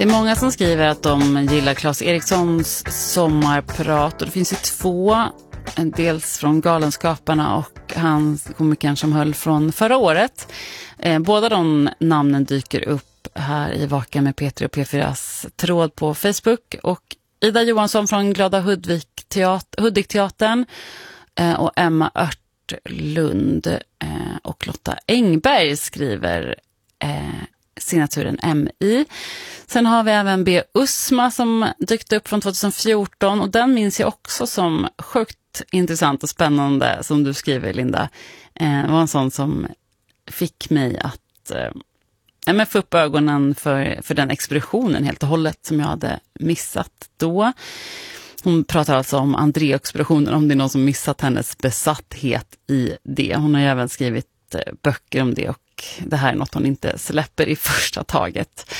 Det är många som skriver att de gillar Claes Erikssons sommarprat, och det finns ju två, dels från Galenskaparna och han komikern som höll från förra året. Båda de namnen dyker upp här i Vaken med Peter och P4s tråd på Facebook, och Ida Johansson från Glada Hudik-teatern och Emma Örtlund och Lotta Engberg skriver signaturen MI. Sen har vi även B. Usma som dykt upp från 2014, och den minns jag också som sjukt intressant och spännande, som du skriver, Linda. Det var en sån som fick mig att få upp ögonen för den expeditionen helt och hållet som jag hade missat då. Hon pratar alltså om André-expeditionen, om det är någon som missat hennes besatthet i det. Hon har ju även skrivit böcker om det, och det här är något hon inte släpper i första taget.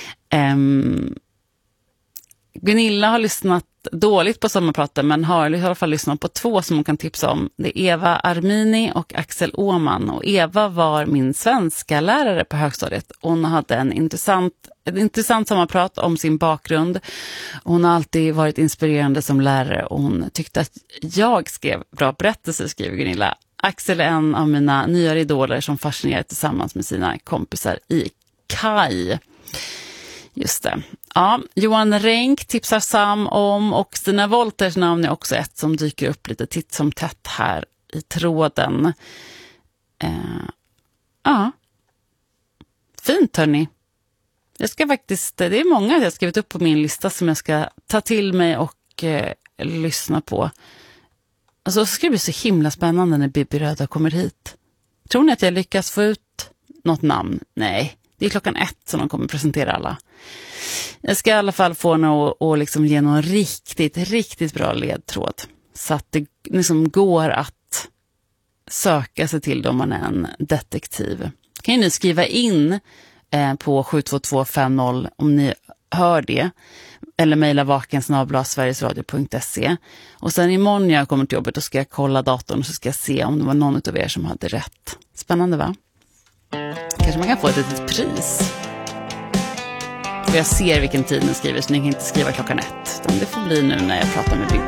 Gunilla har lyssnat dåligt på sommarpraten, men har i alla fall lyssnat på två som hon kan tipsa om. Det är Eva Armini och Axel Åman. Och Eva var min svenska lärare på högstadiet. Hon hade en intressant sommarprat om sin bakgrund. Hon har alltid varit inspirerande som lärare, och hon tyckte att jag skrev bra berättelser, skriver Gunilla. Axel är en av mina nyare idoler som fascinerar tillsammans med sina kompisar i Kaj. Just det. Ja, Johan Renk tipsar Sam om, och Stina Wolters namn är också ett som dyker upp lite titt som tätt här i tråden. Ja. Fint, hörni. Jag ska faktiskt, det är många jag har skrivit upp på min lista som jag ska ta till mig och lyssna på. Alltså, så ska det bli så himla spännande när Bibi Röda kommer hit. Tror ni att jag lyckas få ut något namn? Nej, det är 1:00 som de kommer presentera alla. Jag ska i alla fall få och liksom ge någon riktigt bra ledtråd. Så att det liksom går att söka sig till dem man är en detektiv. Kan ju ni skriva in på 72250 om ni hör det. Eller mejla vaken@sverigesradio.se. Och sen imorgon när jag kommer till jobbet, då ska jag kolla datorn och så ska jag se om det var någon av er som hade rätt. Spännande, va? Kanske man kan få ett litet pris. Och jag ser vilken tid ni skriver, så ni kan inte skriva 1:00. Det får bli nu när jag pratar med Bibi.